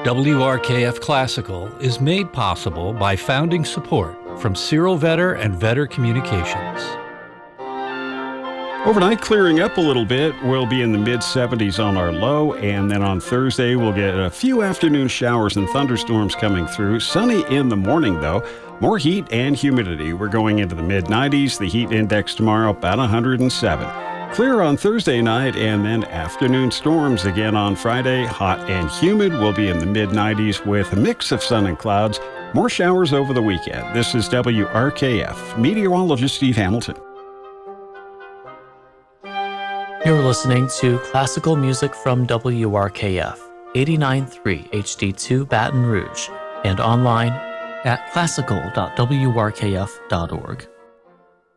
WRKF Classical is made possible by founding support from Cyril Vetter and Vetter Communications. Overnight, clearing up a little bit. We'll be in the mid-70s on our low, and then on Thursday, we'll get a few afternoon showers and thunderstorms coming through. Sunny in the morning, though. More heat and humidity. We're going into the mid-90s. The heat index tomorrow, about 107. Clear on Thursday night, and then afternoon storms again on Friday. Hot and humid. We'll be in the mid-90s with a mix of sun and clouds. More showers over the weekend. This is WRKF. Meteorologist Steve Hamilton. You're listening to classical music from WRKF, 89.3 HD2 Baton Rouge, and online at classical.wrkf.org.